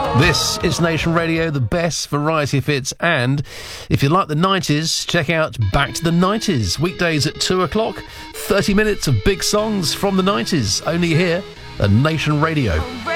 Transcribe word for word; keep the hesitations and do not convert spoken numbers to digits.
This is Nation Radio, the best variety of hits, and if you like the nineties, check out Back to the nineties, weekdays at two o'clock, thirty minutes of big songs from the nineties, only here at Nation Radio.